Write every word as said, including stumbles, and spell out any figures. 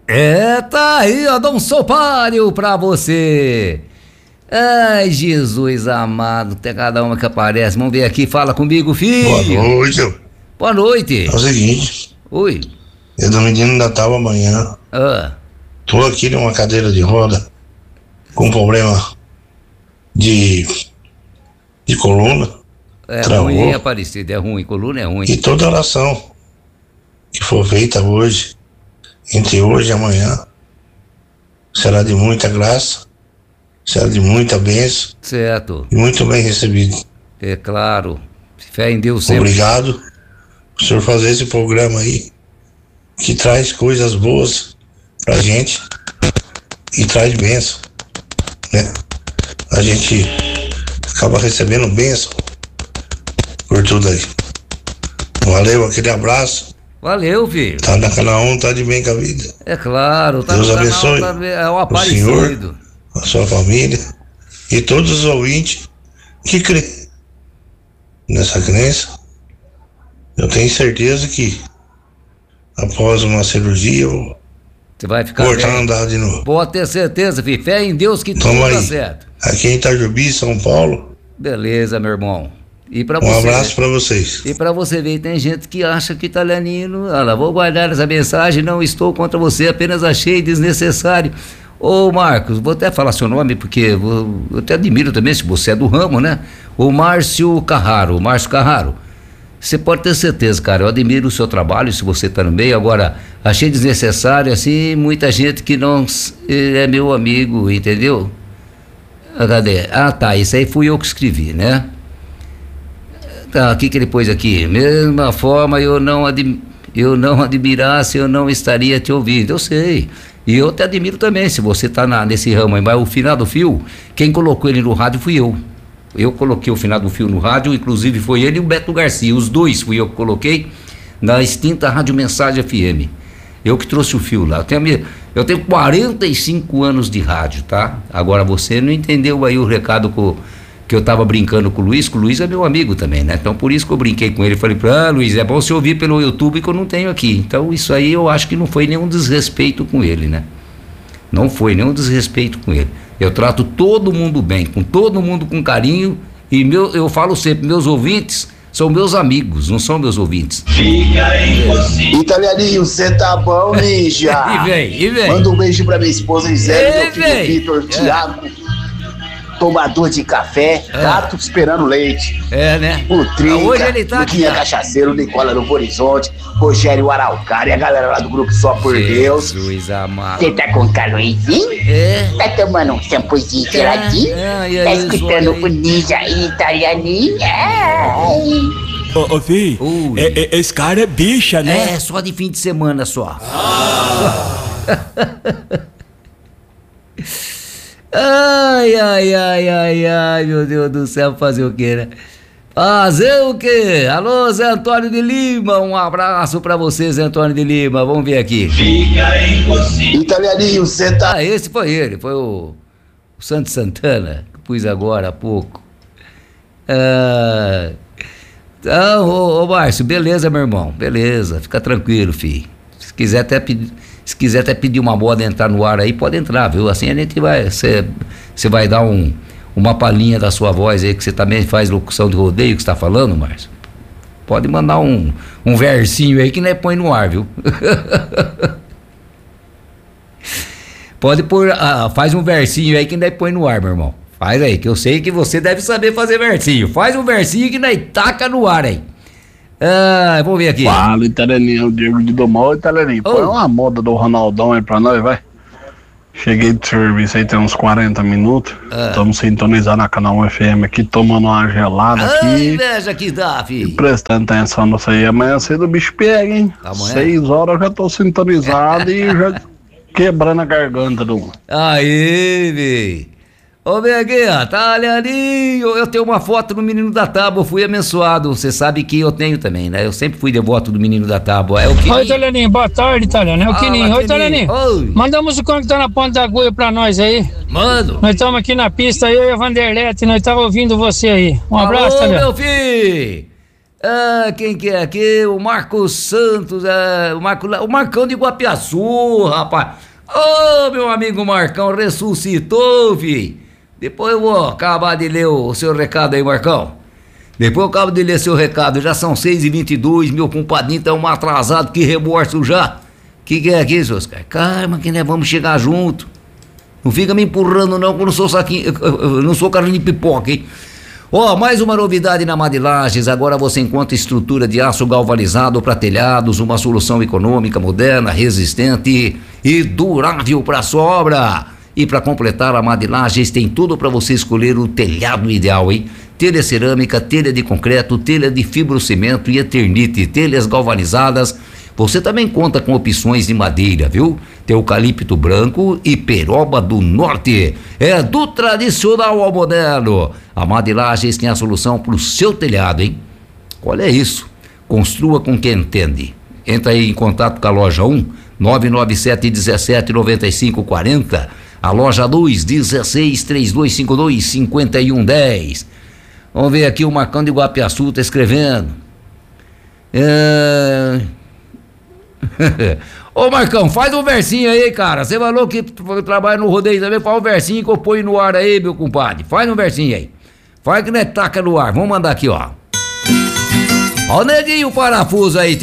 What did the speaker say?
É, tá aí, ó, dá um sopário pra você. Ai, Jesus amado, tem cada uma que aparece. Vamos ver aqui, fala comigo, filho. Boa noite. Boa noite. É o seguinte. Oi. Eu do Menino Natal amanhã. Ah. Tô aqui numa cadeira de roda com problema de de coluna. É travou, ruim, é Aparecido, é ruim, coluna é ruim. E toda oração que for feita hoje, entre hoje e amanhã, será de muita graça, será de muita bênção. Certo. E muito bem recebido. É claro. Fé em Deus sempre. Obrigado por senhor fazer esse programa aí, que traz coisas boas pra gente e traz bênção, né? A gente acaba recebendo bênção por tudo aí. Valeu, aquele abraço. Valeu, filho. Tá na canal um, tá de bem com a vida. É claro, tá Deus no canal, abençoe tá, é o o Aparecido. senhor, a sua família e todos os ouvintes que crê nessa crença. Eu tenho certeza que após uma cirurgia eu Você vai ficar voltar bem. a andar de novo. Pode ter certeza, filho. Fé em Deus que tudo Toma tá aí. certo. Aqui em Itajubi, São Paulo. Beleza, meu irmão. E pra Um você, abraço pra vocês. E pra você ver, tem gente que acha que italianino, olha, vou guardar essa mensagem, não estou contra você, apenas achei desnecessário. Ô Marcos, vou até falar seu nome, porque eu, eu te admiro também, se você é do ramo, né? O Márcio Carraro, Márcio Carraro. Você pode ter certeza, cara, eu admiro o seu trabalho, se você tá no meio. Agora, achei desnecessário, assim, muita gente que não é meu amigo, entendeu? Cadê? Ah, tá, isso aí fui eu que escrevi, né? Tá, o que que ele pôs aqui? Mesma forma, eu não, admi- eu não admirasse, eu não estaria te ouvindo. Eu sei. E eu te admiro também, se você tá na, nesse ramo aí. Mas o Finado Fio, quem colocou ele no rádio fui eu. Eu coloquei o Finado Fio no rádio, inclusive foi ele e o Beto Garcia. Os dois fui eu que coloquei na extinta Rádio Mensagem F M. Eu que trouxe o fio lá. Eu tenho, a minha- eu tenho quarenta e cinco anos de rádio, tá? Agora você não entendeu aí o recado com, que eu tava brincando com o Luiz, que o Luiz é meu amigo também, né? Então por isso que eu brinquei com ele. Falei pra ah, Luiz, é bom você ouvir pelo YouTube que eu não tenho aqui. Então isso aí eu acho que não foi nenhum desrespeito com ele, né? Não foi nenhum desrespeito com ele. Eu trato todo mundo bem, com todo mundo com carinho. E meu, eu falo sempre, meus ouvintes são meus amigos, não são meus ouvintes. Fica impossível. Italianinho, você tá bom, ninja? E vem, e vem. Manda um beijo pra minha esposa Gisele, Ei, meu filho vem. Vitor, Thiago, tomador de café, É. gato esperando leite. É, né? O Trinca, Hoje ele tá aqui, Luquinha ó. Cachaceiro, Nicola no Horizonte, Rogério Araucária, e a galera lá do grupo Só por Deus. Jesus amado. Você tá com calorzinho? É. Tá tomando um shampoozinho geladinho? Ah, e Tá aí, escutando olha aí. o Ninja italianinho? Ai. Ô, ô filho, Ui. é- é- esse cara é bicha, né? É, só de fim de semana só. Ai, ai, ai, ai, ai, meu Deus do céu, fazer o quê, né? Fazer o quê? Alô, Zé Antônio de Lima, um abraço pra você, Zé Antônio de Lima, vamos ver aqui. Fica impossível. Italianinho, você tá... Ah, esse foi ele, foi o, o Santo Santana, que pus agora há pouco. Ah, então, ô, ô Márcio, beleza, meu irmão, beleza, fica tranquilo, filho. Se quiser até pedir, se quiser até pedir uma moda entrar no ar aí, pode entrar, viu? Assim a gente vai, você vai dar um, uma palhinha da sua voz aí, que você também faz locução de rodeio que você tá falando, Márcio. Pode mandar um, um versinho aí que nem põe no ar, viu? Pode pôr, ah, faz um versinho aí que nem põe no ar, meu irmão. Faz aí, que eu sei que você deve saber fazer versinho. Faz um versinho que nem taca no ar aí. Ah, vamos ver aqui. Fala, Italianinho, o Diego de Domol, Italianinho. Põe Ô. uma moda do Ronaldão aí pra nós, vai. Cheguei de serviço aí tem uns quarenta minutos. Ah. Estamos sintonizados na canal F M aqui, tomando uma gelada Ai, aqui. inveja que dá, filho. Prestando atenção nisso aí. Amanhã cedo o bicho pega, hein? Amanhã? Seis horas eu já tô sintonizado e já quebrando a garganta do. Aí, véi. Ô, vem aqui, ó, Italianinho, eu tenho uma foto do Menino da Tábua, eu fui abençoado, você sabe que eu tenho também, né? Eu sempre fui devoto do Menino da Tábua, é o que... Oi, Italianinho, boa tarde, Italiano. É o Fala, Quininho. Oi, Quininho. Italianinho. Oi. Manda a música que tá na ponta da agulha pra nós aí. Mano. Nós estamos aqui na pista, eu e a Vanderlete, nós tava ouvindo você aí. Um abraço, Alô, Italiano. meu filho. Ah, quem que é aqui? O Marcos Santos, é, o, Marco, o Marcão de Guapiaçu, rapaz. Ô, oh, meu amigo Marcão, ressuscitou, fi. Depois eu vou acabar de ler o, o seu recado aí, Marcão. Depois eu acabo de ler seu recado. Já são seis e vinte e dois, meu compadinho tá um atrasado, que remorso já. Que que é aqui, seus caras? Calma, que nós vamos chegar junto. Não fica me empurrando não, que eu não sou saquinho, eu, eu não sou carne de pipoca, hein? Ó, oh, mais uma novidade na Madilages. Agora você encontra estrutura de aço galvanizado para telhados, uma solução econômica, moderna, resistente e durável para sua obra. E para completar, a Madilages tem tudo para você escolher o telhado ideal, hein? Telha cerâmica, telha de concreto, telha de fibrocimento e eternite, telhas galvanizadas. Você também conta com opções de madeira, viu? Tem eucalipto branco e peroba do norte. É do tradicional ao moderno. A Madilages tem a solução para o seu telhado, hein? Olha isso. Construa com quem entende. Entra aí em contato com a loja um, nove nove sete um sete nove cinco quatro zero. A loja dois, dezesseis, trinta e dois cinquenta e dois, cinquenta e um dez. Vamos ver aqui, o Marcão de Guapiaçu tá escrevendo. É... Ô Marcão, faz um versinho aí, cara. Você falou que trabalha no rodeio também. Faz um versinho que eu ponho no ar aí, meu compadre. Faz um versinho aí. Faz que não é taca no ar. Vamos mandar aqui, ó. Ó o neguinho parafuso aí.